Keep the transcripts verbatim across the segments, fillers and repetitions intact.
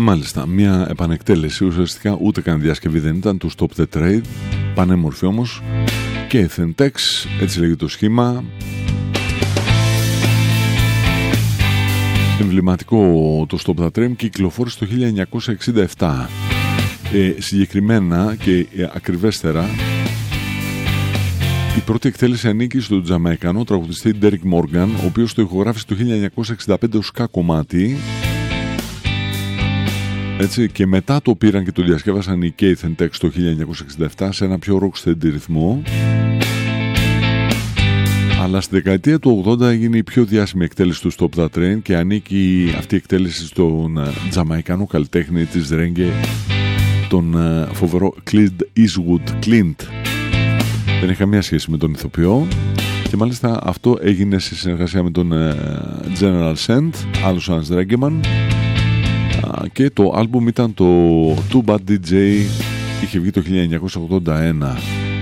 μάλιστα, μια επανεκτέλεση, ουσιαστικά ούτε καν διασκευή δεν ήταν, του Stop the Trade, πανέμορφη όμως, και Thentex, έτσι λέγει το σχήμα. Εμβληματικό το Stop the Train, κυκλοφόρησε το χίλια εννιακόσια εξήντα επτά. Ε, συγκεκριμένα και ε, ακριβέστερα, η πρώτη εκτέλεση ανήκει στον Τζαμαϊκανό τραγουδιστή Derek Morgan, ο οποίος το ηχογράφησε το χίλια εννιακόσια εξήντα πέντε ως ska κομμάτι. Έτσι, και μετά το πήραν και το διασκεύασαν οι Keith and Tex το χίλια εννιακόσια εξήντα επτά σε ένα πιο rocksteady ρυθμό. Αλλά στη δεκαετία του ογδόντα έγινε η πιο διάσημη εκτέλεση του Stop the Train και ανήκει αυτή η εκτέλεση στον Τζαμαϊκανό καλλιτέχνη της Reggae, τον φοβερό Clint Eastwood. Clint δεν έχει καμία σχέση με τον ηθοποιό, και μάλιστα αυτό έγινε σε συνεργασία με τον General Sand, άλλος ένας Reggaeman, και το άλμπουμ ήταν το Too Bad ντι τζέι, είχε βγει το χίλια εννιακόσια ογδόντα ένα.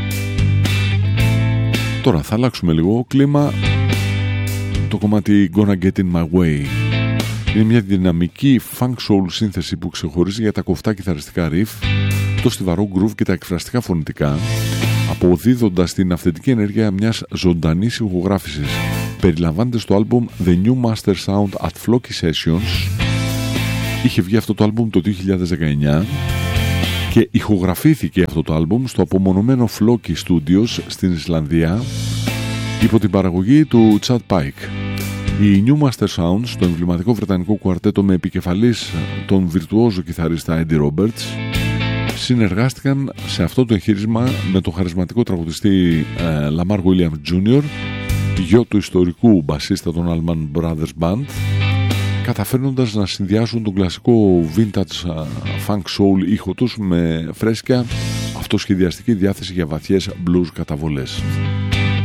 Τώρα θα αλλάξουμε λίγο κλίμα. Το κομμάτι Gonna Get In My Way είναι μια δυναμική funk soul σύνθεση που ξεχωρίζει για τα κοφτά κιθαριστικά riff, το στιβαρό groove και τα εκφραστικά φωνητικά, αποδίδοντας την αυθεντική ενέργεια μιας ζωντανής ηχογράφησης. Περιλαμβάνεται στο άλμπουμ The New Master Sound at Floki Sessions. Είχε βγει αυτό το άλμπουμ το δύο χιλιάδες δεκαεννιά και ηχογραφήθηκε αυτό το άλμπουμ στο απομονωμένο Floki Studios στην Ισλανδία υπό την παραγωγή του Chad Pike. Οι New Master Sounds, το εμβληματικό βρετανικό κουαρτέτο με επικεφαλής τον βιρτουόζο κιθαρίστα Eddie Roberts, συνεργάστηκαν σε αυτό το εγχείρημα με τον χαρισματικό τραγουδιστή ε, Lamar Williams τζούνιορ, γιο του ιστορικού μπασίστα των Allman Brothers Band, καταφέρνοντας να συνδυάσουν τον κλασικό vintage uh, funk soul ήχο τους με φρέσκια αυτοσχεδιαστική διάθεση για βαθιές blues καταβολές.